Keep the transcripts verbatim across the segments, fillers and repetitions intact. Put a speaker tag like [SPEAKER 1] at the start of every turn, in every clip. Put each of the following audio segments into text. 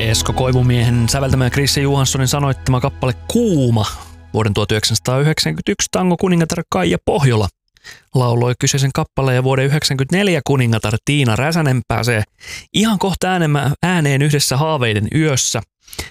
[SPEAKER 1] Esko Koivumiehen säveltämä Chrisse Johanssonin sanoittama kappale Kuuma vuoden tuhatyhdeksänsataayhdeksänkymmentäyksi tango kuningatar Kaija Pohjola lauloi kyseisen kappaleen ja vuoden yhdeksänkymmentäneljä kuningatar Tiina Räsänen pääsee ihan kohta ääneen yhdessä Haaveiden yössä.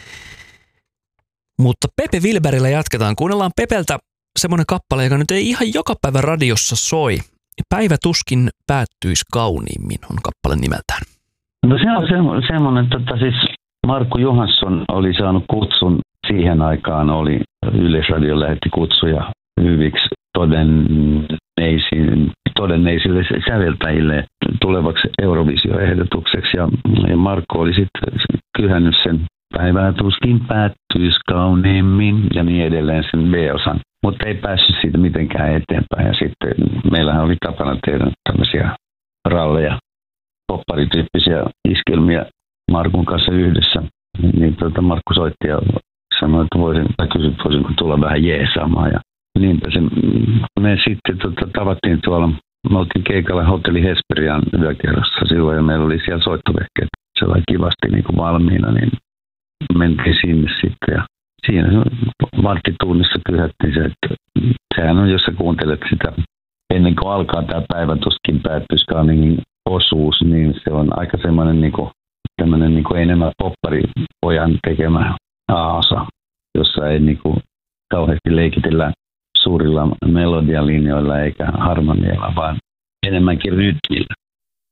[SPEAKER 1] Mutta Pepe Wilberillä jatketaan. Kuunnellaan Pepeltä semmoinen kappale, joka nyt ei ihan joka päivä radiossa soi. Päivä tuskin päättyisi kauniimmin on kappale nimeltään.
[SPEAKER 2] No se on se, semmoinen, tota siis Markku Johansson oli saanut kutsun siihen aikaan, oli Yleisradio lähetti kutsuja hyviksi todenneisiin, todenneisille säveltäjille tulevaksi Eurovisio-ehdotukseksi. Ja, ja Markku oli sitten kyhännyt sen päivää tuskin päättyisi kauniimmin ja niin edelleen sen B-osan. Mutta ei päässyt siitä mitenkään eteenpäin. Ja sitten meillähän oli tapana tehdä tämmöisiä ralleja, popparityyppisiä iskelmiä Markun kanssa yhdessä. Niin tuota Markku soitti ja sanoi, että voisin, tai kysyi, että voisinko tulla vähän jeesaamaan. Ja niinpä se, me sitten tuota, tavattiin tuolla, me oltiin keikalla Hotelli Hesperian yökerrossa silloin ja meillä oli siellä soittovehkeet sellainen kivasti niin kuin valmiina, niin mentiin sinne sitten ja siinä varttitunnissa kyhättiin se, että sehän on, jos sä kuuntelet sitä ennen kuin alkaa tämä päivä tuskin päättyiskaan niin osuus, niin se on aika semmoinen niin kuin, tämmöinen niin kuin enemmän popparipojan tekemä aasa, jossa ei niin kuin kauheasti leikitellä suurilla melodialinjoilla eikä harmonialla, vaan enemmänkin rytmillä.